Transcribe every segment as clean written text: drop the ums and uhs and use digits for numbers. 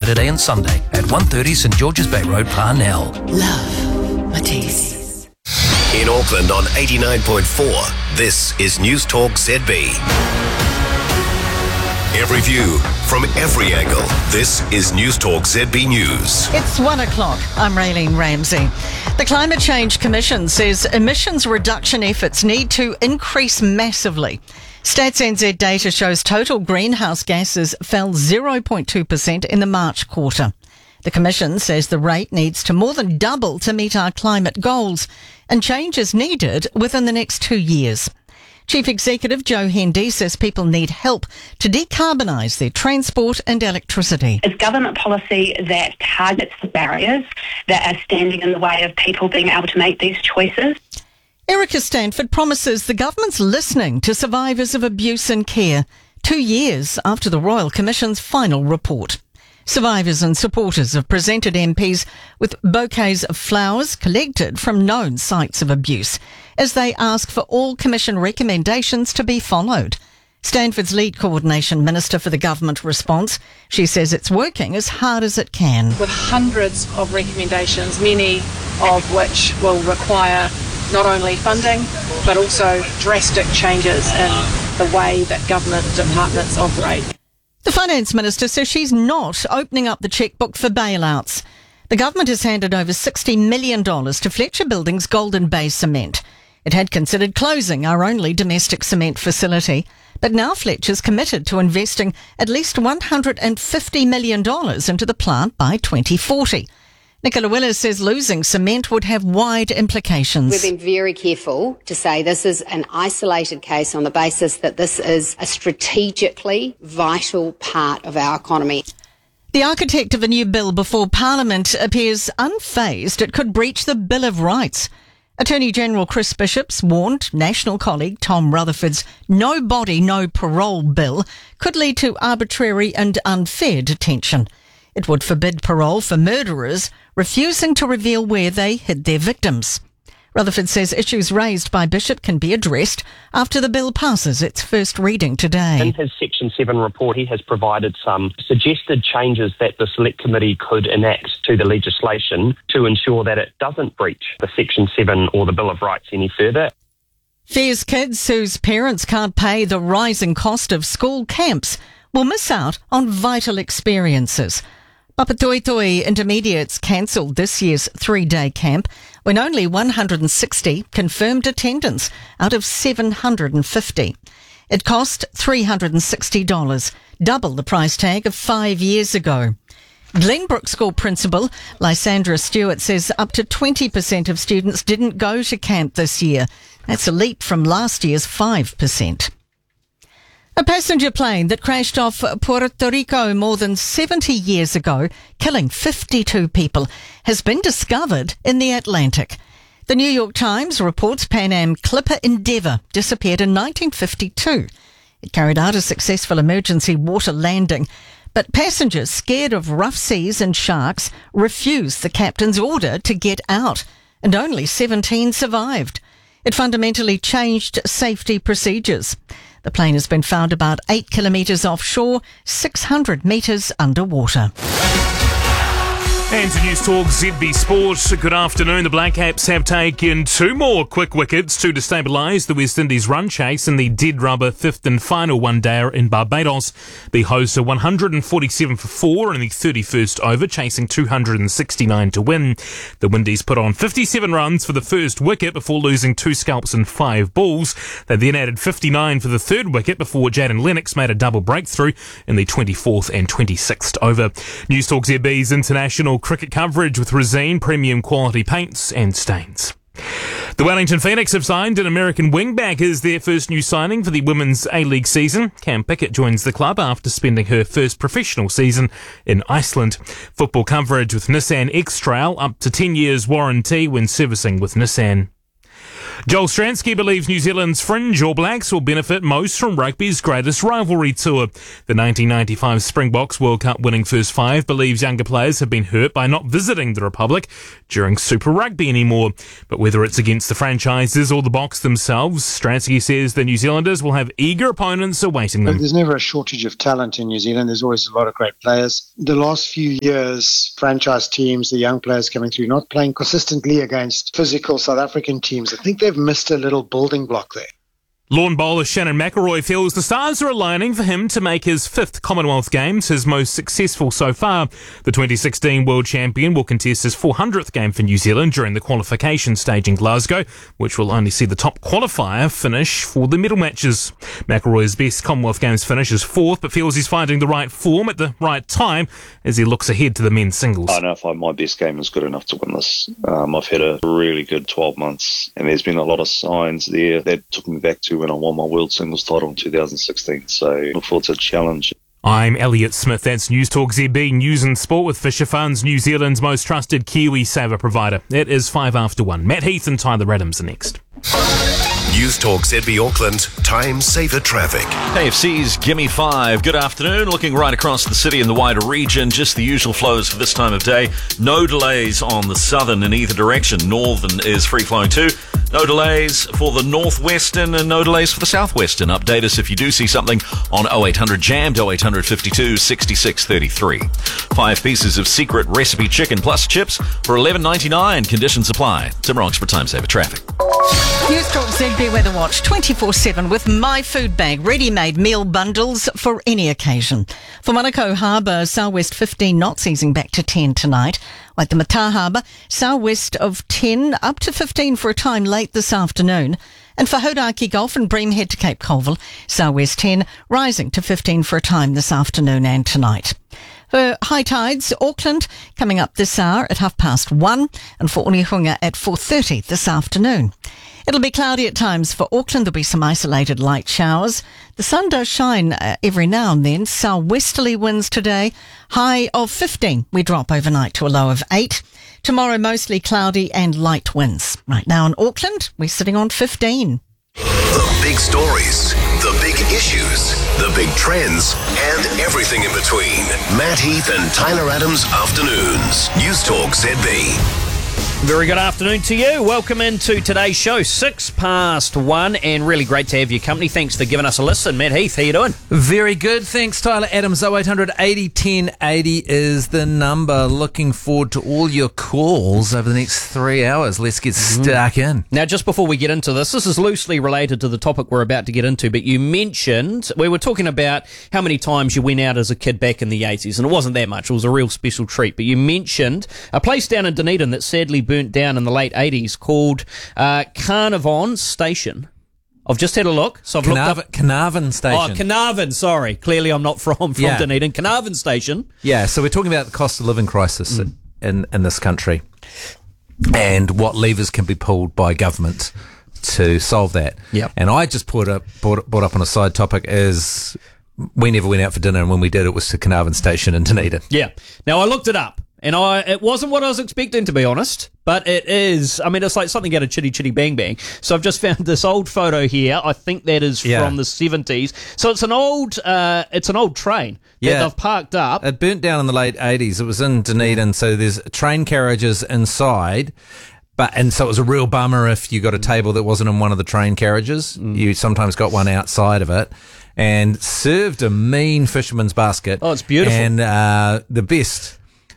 Saturday and Sunday at 130 St George's Bay Road, Parnell. Love, Matisse. In Auckland on 89.4, this is News Talk ZB. Every view from every angle. This is News Talk ZB News. It's 1 o'clock. I'm Raylene Ramsey. The Climate Change Commission says emissions reduction efforts need to increase massively. Stats NZ data shows total greenhouse gases fell 0.2% in the March quarter. The Commission says the rate needs to more than double to meet our climate goals, and change is needed within the next 2 years. Chief Executive Joe Hendy says people need help to decarbonise their transport and electricity. It's government policy that targets the barriers that are standing in the way of people being able to make these choices. Erica Stanford promises the government's listening to survivors of abuse and care 2 years after the Royal Commission's final report. Survivors and supporters have presented MPs with bouquets of flowers collected from known sites of abuse as they ask for all Commission recommendations to be followed. Stanford's lead coordination minister for the government response. She says it's working as hard as it can. With hundreds of recommendations, many of which will require not only funding but also drastic changes in the way that government departments operate. The Finance Minister says she's not opening up the chequebook for bailouts. The government has handed over $60 million to Fletcher Building's Golden Bay Cement. It had considered closing our only domestic cement facility, but now Fletcher's committed to investing at least $150 million into the plant by 2040. Nicola Willis says losing cement would have wide implications. We've been very careful to say this is an isolated case on the basis that this is a strategically vital part of our economy. The architect of a new bill before Parliament appears unfazed it could breach the Bill of Rights. Attorney General Chris Bishops warned National colleague Tom Rutherford's No Body, No Parole bill could lead to arbitrary and unfair detention. It would forbid parole for murderers refusing to reveal where they hid their victims. Rutherford says issues raised by Bishop can be addressed after the bill passes its first reading today. In his Section 7 report, he has provided some suggested changes that the Select Committee could enact to the legislation to ensure that it doesn't breach the Section 7 or the Bill of Rights any further. Fears kids whose parents can't pay the rising cost of school camps will miss out on vital experiences. Papatoetoe Intermediates cancelled this year's 3-day camp when only 160 confirmed attendance out of 750. It cost $360, double the price tag of 5 years ago. Glenbrook School Principal Lysandra Stewart says up to 20% of students didn't go to camp this year. That's a leap from last year's 5%. A passenger plane that crashed off Puerto Rico more than 70 years ago, killing 52 people, has been discovered in the Atlantic. The New York Times reports Pan Am Clipper Endeavour disappeared in 1952. It carried out a successful emergency water landing, but passengers scared of rough seas and sharks refused the captain's order to get out, and only 17 survived. It fundamentally changed safety procedures. The plane has been found about 8 kilometres offshore, 600 metres underwater. And to News Talk ZB Sports, good afternoon. The Black Caps have taken 2 more quick wickets to destabilise the West Indies run chase in the dead rubber 5th and final one-dayer in Barbados. The hosts are 147 for 4 in the 31st over, chasing 269 to win. The Windies put on 57 runs for the first wicket before losing 2 scalps and 5 balls. They then added 59 for the third wicket before Jaden Lennox made a double breakthrough in the 24th and 26th over. News Talk ZB's international cricket coverage with Resine premium quality paints and stains. The Wellington Phoenix have signed an American wingback as their first new signing for the Women's A-League season. Cam Pickett joins the club after spending her first professional season in Iceland. Football coverage with Nissan X-Trail, up to 10 years warranty when servicing with Nissan. Joel Stransky believes New Zealand's fringe All Blacks will benefit most from rugby's greatest rivalry tour. The 1995 Springboks World Cup winning first five believes younger players have been hurt by not visiting the Republic during Super Rugby anymore. But whether it's against the franchises or the Boks themselves, Stransky says the New Zealanders will have eager opponents awaiting them. There's never a shortage of talent in New Zealand. There's always a lot of great players. The last few years, franchise teams, the young players coming through, not playing consistently against physical South African teams. I think they've missed a little building block there. Lawn bowler Shannon McElroy feels the stars are aligning for him to make his fifth Commonwealth Games his most successful so far. The 2016 world champion will contest his 400th game for New Zealand during the qualification stage in Glasgow, which will only see the top qualifier finish for the medal matches. McElroy's best Commonwealth Games finish is fourth, but feels he's finding the right form at the right time as he looks ahead to the men's singles. I know my best game is good enough to win this. I've had a really good 12 months, and there's been a lot of signs there that took me back to when I won my world singles title in 2016, so look forward to the challenge. I'm Elliot Smith. That's News Talk ZB News and Sport with Fisher Funds, New Zealand's most trusted Kiwi saver provider. It is 1:05. Matt Heath and Tyler Adams are next. News Talk ZB Auckland, time saver traffic. KFC's Gimme 5. Good afternoon. Looking right across the city and the wider region, just the usual flows for this time of day. No delays on the southern in either direction. Northern is free flowing too. No delays for the northwestern and no delays for the southwestern. Update us if you do see something on 0800 Jammed, 0800 52 66 33. 5 pieces of secret recipe chicken plus chips for $11.99. Conditions apply. Tim Roxburgh, time saver traffic. News Talk ZB Weather Watch 24/7 with My Food Bag, ready-made meal bundles for any occasion. For Manukau Harbour, southwest 15 knots, easing back to 10 tonight. Like the Mata Harbour, southwest of 10 up to 15 for a time late this afternoon. And for Hodaki Gulf and Bream head to Cape Colville, southwest 10 rising to 15 for a time this afternoon and tonight. For high tides, Auckland coming up this hour at 1:30 and for Onehunga at 4:30 this afternoon. It'll be cloudy at times for Auckland. There'll be some isolated light showers. The sun does shine every now and then. Southwesterly winds today, high of 15. We drop overnight to a low of 8. Tomorrow mostly cloudy and light winds. Right now in Auckland, we're sitting on 15. The big stories, the big issues, the big trends, and everything in between. Matt Heath and Tyler Adams Afternoons. News Talk ZB. Very good afternoon to you. Welcome into today's show, 1:06, and really great to have your company. Thanks for giving us a listen. Matt Heath, how you doing? Very good, thanks Tyler Adams. 0800 80 10 80 is the number. Looking forward to all your calls over the next 3 hours. Let's get stuck in. Now, just before we get into this is loosely related to the topic we're about to get into, but you mentioned, we were talking about how many times you went out as a kid back in the 80s, and it wasn't that much. It was a real special treat, but you mentioned a place down in Dunedin that sadly burnt down in the late 80s called Carnarvon Station. I've just had a look. So I've looked up Carnarvon Station. Oh, Carnarvon, sorry. Clearly I'm not from Dunedin. Carnarvon Station. Yeah, so we're talking about the cost of living crisis in this country and what levers can be pulled by government to solve that. Yep. And I just brought up on a side topic is we never went out for dinner, and when we did, it was to Carnarvon Station in Dunedin. Yeah. Now I looked it up. And it wasn't what I was expecting, to be honest, but it is. I mean, it's like something out of Chitty Chitty Bang Bang. So I've just found this old photo here. I think that is from the 70s. So it's an old train that they've parked up. It burnt down in the late 80s. It was in Dunedin, so there's train carriages inside. And so it was a real bummer if you got a table that wasn't in one of the train carriages. You sometimes got one outside of it. And served a mean fisherman's basket. Oh, it's beautiful. And the best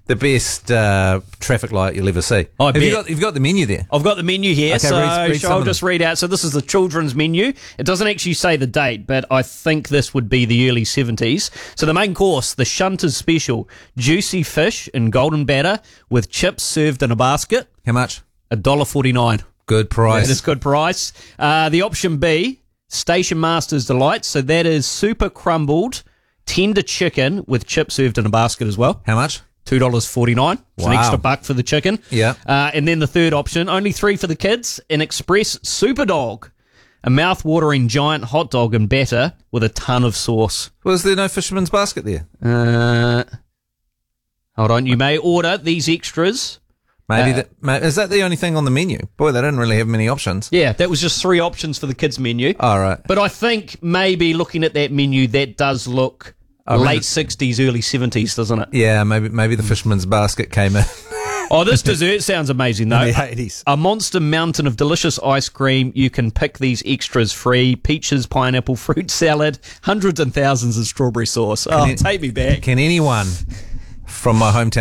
traffic light you'll ever see. You've got the menu there. I've got the menu here, okay, read I'll just read out. So this is the children's menu. It doesn't actually say the date, but I think this would be the early 70s. So the main course, the Shunters Special, juicy fish in golden batter with chips served in a basket. How much? $1.49. Good price. That is good price. The option B, Station Master's Delight. So that is super crumbled, tender chicken with chips served in a basket as well. How much? $2.49. It's an extra $1 for the chicken. Yeah. And then the third option, only $3 for the kids, an Express Super Dog, a mouth-watering giant hot dog and batter with a ton of sauce. Was there no fisherman's basket there? Hold on. You may order these extras Is that the only thing on the menu? Boy, they didn't really have many options. Yeah, that was just 3 options for the kids' menu. All right. But I think maybe looking at that menu, that does look late 60s, early 70s, doesn't it? Yeah, maybe the Fisherman's Basket came in. Oh, this dessert sounds amazing, though. In the 80s. A monster mountain of delicious ice cream. You can pick these extras free. Peaches, pineapple, fruit salad, hundreds and thousands of strawberry sauce. Take me back. Can anyone from my hometown